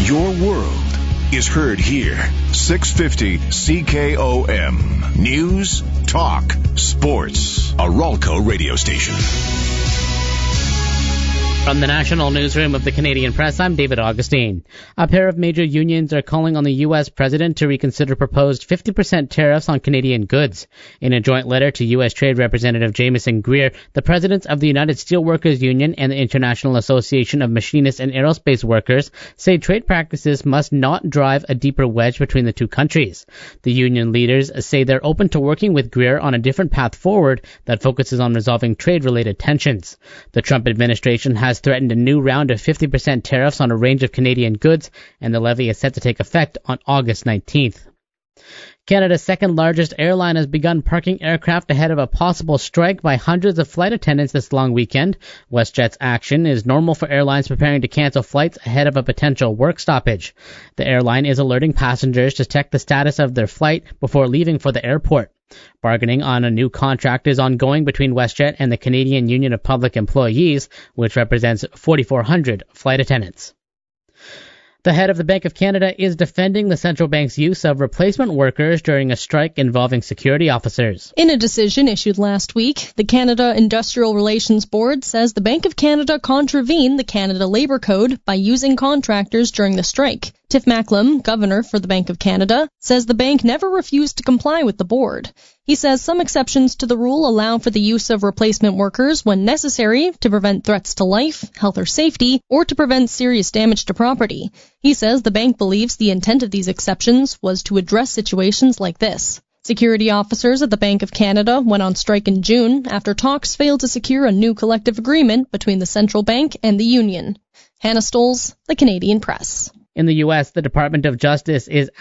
Your world is heard here. 650 CKOM. News, talk, sports. A Ralco radio station. From the National Newsroom of the Canadian Press, I'm David Augustine. A pair of major unions are calling on the U.S. president to reconsider proposed 50% tariffs on Canadian goods. In a joint letter to U.S. Trade Representative Jameson Greer, the presidents of the United Steelworkers Union and the International Association of Machinists and Aerospace Workers say trade practices must not drive a deeper wedge between the two countries. The union leaders say they're open to working with Greer on a different path forward that focuses on resolving trade-related tensions. The Trump administration has threatened a new round of 50% tariffs on a range of Canadian goods, and the levy is set to take effect on August 19th. Canada's second largest airline has begun parking aircraft ahead of a possible strike by hundreds of flight attendants this long weekend. WestJet's action is normal for airlines preparing to cancel flights ahead of a potential work stoppage. The airline is alerting passengers to check the status of their flight before leaving for the airport. Bargaining on a new contract is ongoing between WestJet and the Canadian Union of Public Employees, which represents 4,400 flight attendants. The head of the Bank of Canada is defending the central bank's use of replacement workers during a strike involving security officers. In a decision issued last week, the Canada Industrial Relations Board says the Bank of Canada contravened the Canada Labour Code by using contractors during the strike. Tiff Macklem, governor for the Bank of Canada, says the bank never refused to comply with the board. He says some exceptions to the rule allow for the use of replacement workers when necessary to prevent threats to life, health, or safety, or to prevent serious damage to property. He says the bank believes the intent of these exceptions was to address situations like this. Security officers at the Bank of Canada went on strike in June after talks failed to secure a new collective agreement between the central bank and the union. Hannah Stoles, The Canadian Press. In the U.S., the Department of Justice is